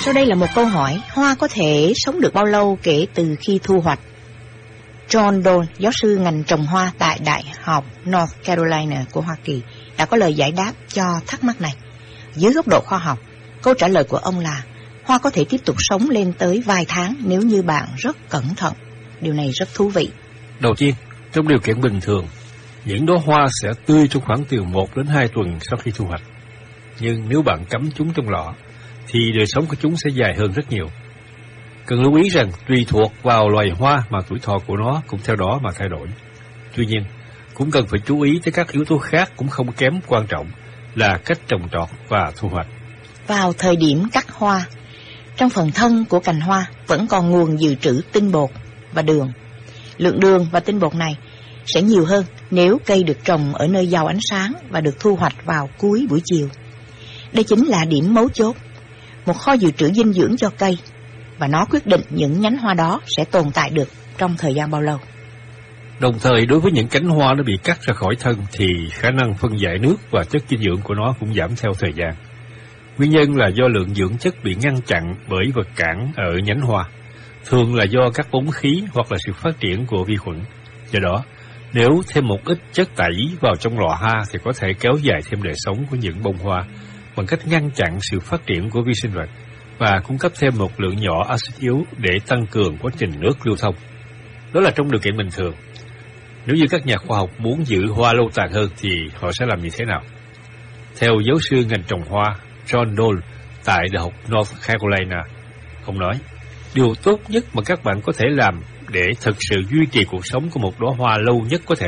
Sau đây là một câu hỏi: hoa có thể sống được bao lâu kể từ khi thu hoạch? John Dole, giáo sư ngành trồng hoa tại Đại học North Carolina của Hoa Kỳ, đã có lời giải đáp cho thắc mắc này. Dưới góc độ khoa học, câu trả lời của ông là hoa có thể tiếp tục sống lên tới vài tháng nếu như bạn rất cẩn thận. Điều này rất thú vị. Đầu tiên, trong điều kiện bình thường, những đóa hoa sẽ tươi trong khoảng từ 1 đến 2 tuần sau khi thu hoạch. Nhưng nếu bạn cắm chúng trong lọ, thì đời sống của chúng sẽ dài hơn rất nhiều. Cần lưu ý rằng tùy thuộc vào loài hoa mà tuổi thọ của nó cũng theo đó mà thay đổi. Tuy nhiên, cũng cần phải chú ý tới các yếu tố khác cũng không kém quan trọng là cách trồng trọt và thu hoạch. Vào thời điểm cắt hoa, trong phần thân của cành hoa vẫn còn nguồn dự trữ tinh bột và đường. Lượng đường và tinh bột này sẽ nhiều hơn nếu cây được trồng ở nơi giàu ánh sáng và được thu hoạch vào cuối buổi chiều. Đây chính là điểm mấu chốt, một kho dự trữ dinh dưỡng cho cây, và nó quyết định những nhánh hoa đó sẽ tồn tại được trong thời gian bao lâu. Đồng thời, đối với những cánh hoa nó bị cắt ra khỏi thân thì khả năng phân giải nước và chất dinh dưỡng của nó cũng giảm theo thời gian. Nguyên nhân là do lượng dưỡng chất bị ngăn chặn bởi vật cản ở nhánh hoa, thường là do các bóng khí hoặc là sự phát triển của vi khuẩn. Do đó, nếu thêm một ít chất tẩy vào trong lọ hoa thì có thể kéo dài thêm đời sống của những bông hoa bằng cách ngăn chặn sự phát triển của vi sinh vật và cung cấp thêm một lượng nhỏ axit yếu để tăng cường quá trình nước lưu thông. Đó là trong điều kiện bình thường. Nếu như các nhà khoa học muốn giữ hoa lâu tàn hơn thì họ sẽ làm như thế nào? Theo giáo sư ngành trồng hoa John Dole tại Đại học North Carolina, ông nói, điều tốt nhất mà các bạn có thể làm để thực sự duy trì cuộc sống của một đóa hoa lâu nhất có thể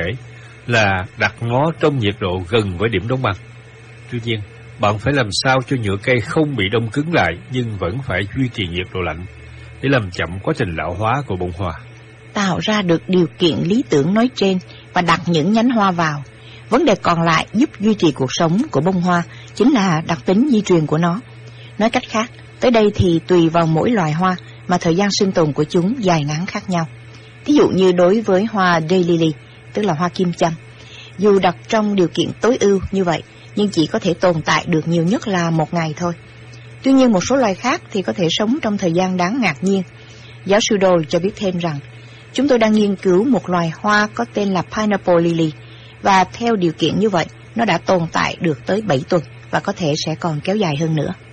là đặt nó trong nhiệt độ gần với điểm đóng băng. Tuy nhiên, bạn phải làm sao cho nhựa cây không bị đông cứng lại nhưng vẫn phải duy trì nhiệt độ lạnh để làm chậm quá trình lão hóa của bông hoa. Tạo ra được điều kiện lý tưởng nói trên và đặt những nhánh hoa vào. Vấn đề còn lại giúp duy trì cuộc sống của bông hoa chính là đặc tính di truyền của nó. Nói cách khác, tới đây thì tùy vào mỗi loài hoa mà thời gian sinh tồn của chúng dài ngắn khác nhau. Thí dụ như đối với hoa daylily, tức là hoa kim châm, dù đặt trong điều kiện tối ưu như vậy, nhưng chỉ có thể tồn tại được nhiều nhất là 1 ngày thôi. Tuy nhiên một số loài khác thì có thể sống trong thời gian đáng ngạc nhiên. Giáo sư Dole cho biết thêm rằng, chúng tôi đang nghiên cứu một loài hoa có tên là Pineapple Lily, và theo điều kiện như vậy, nó đã tồn tại được tới 7 tuần và có thể sẽ còn kéo dài hơn nữa.